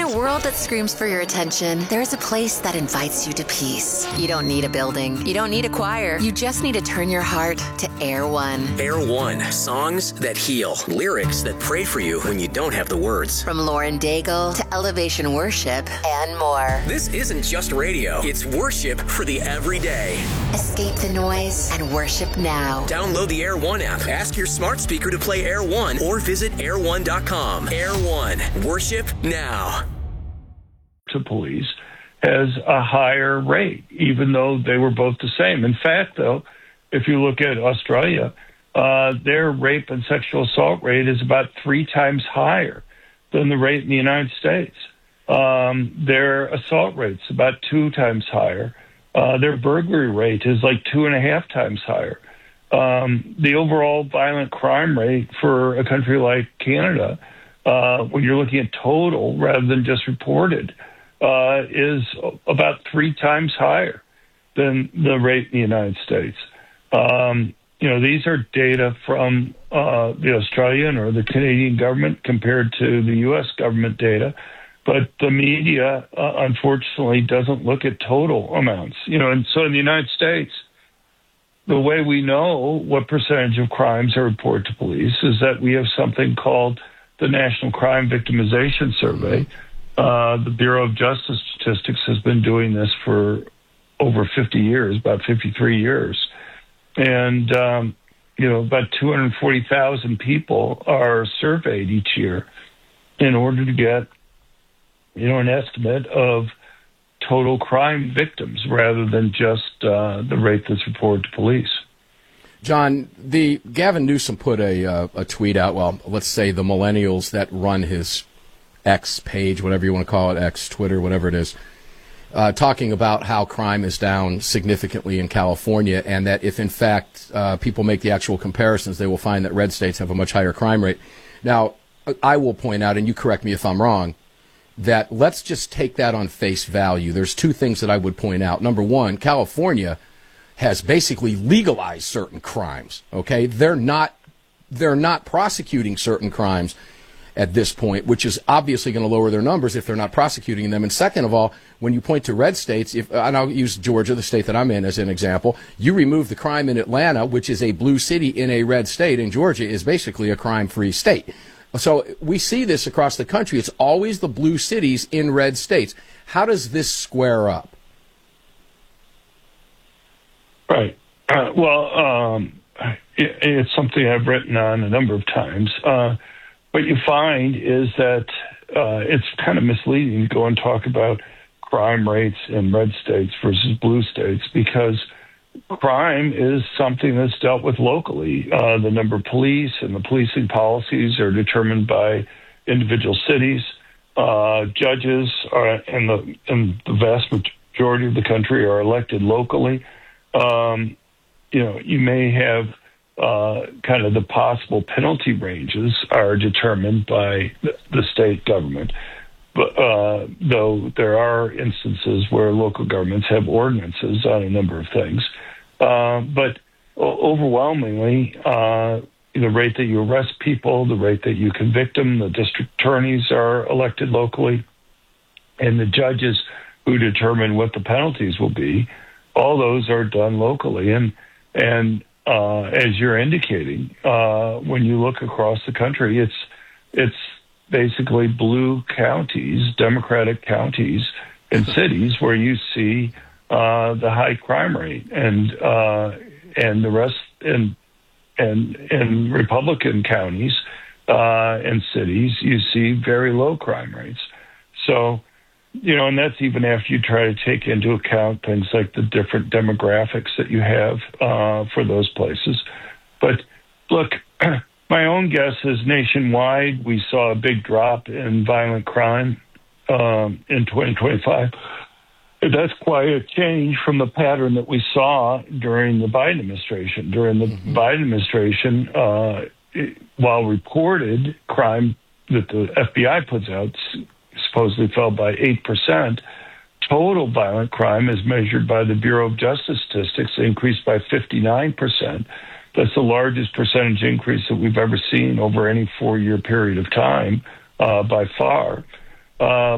a world that screams for your attention, there's a place that invites you to peace. You don't need a building. You don't need a choir. You just need to turn your heart to Air One. Air One. Songs that heal. Lyrics that pray for you when you don't have the words. From Lauren Daigle to Elevation Worship and more. This isn't just radio. It's worship for the everyday. Escape the noise and worship now. Download the Air One app. Ask your smart speaker to play Air One or visit air1.com. Air One. Worship now. To police has a higher rate, even though they were both the same. In fact, though, if you look at Australia, their rape and sexual assault rate is about 3 times higher than the rate in the United States. Their assault rate's about 2 times higher. Their burglary rate is like 2.5 times higher. The overall violent crime rate for a country like Canada, when you're looking at total rather than just reported, is about 3 times higher than the rate in the United States. These are data from the Australian or the Canadian government compared to the U.S. government data, but the media, unfortunately, doesn't look at total amounts. And so in the United States, the way we know what percentage of crimes are reported to police is that we have something called the National Crime Victimization Survey. The Bureau of Justice Statistics has been doing this for over 50 years, about 53 years. And, about 240,000 people are surveyed each year in order to get, an estimate of total crime victims rather than just the rate that's reported to police. John, Gavin Newsom put a tweet out, well, let's say the millennials that run his X page, whatever you want to call it, X, Twitter, whatever it is, talking about how crime is down significantly in California, and that if, in fact, people make the actual comparisons, they will find that red states have a much higher crime rate. Now, I will point out, and you correct me if I'm wrong, that let's just take that on face value. There's 2 things that I would point out. Number one, California has basically legalized certain crimes, okay? They're not prosecuting certain crimes at this point, which is obviously going to lower their numbers if they're not prosecuting them. And second of all, when you point to red states, and I'll use Georgia, the state that I'm in, as an example, you remove the crime in Atlanta, which is a blue city in a red state, and Georgia is basically a crime-free state. So we see this across the country. It's always the blue cities in red states. How does this square up? Right. It's something I've written on a number of times. What you find is that it's kind of misleading to go and talk about crime rates in red states versus blue states, because crime is something that's dealt with locally. The number of police and the policing policies are determined by individual cities. Judges in the vast majority of the country are elected locally. You may have kind of the possible penalty ranges are determined by the state government. But, though there are instances where local governments have ordinances on a number of things. But overwhelmingly, the rate that you arrest people, the rate that you convict them, the district attorneys are elected locally, and the judges who determine what the penalties will be, all those are done locally. And as you're indicating, when you look across the country, it's basically blue counties, Democratic counties and cities where you see the high crime rate, and the rest in Republican counties and cities you see very low crime rates. So, and that's even after you try to take into account things like the different demographics that you have for those places. But look, my own guess is nationwide we saw a big drop in violent crime in 2025. That's quite a change from the pattern that we saw during the Biden administration. During the Biden administration, while reported crime that the FBI puts out supposedly fell by 8%, total violent crime as measured by the Bureau of Justice Statistics increased by 59%. That's the largest percentage increase that we've ever seen over any 4-year period of time by far.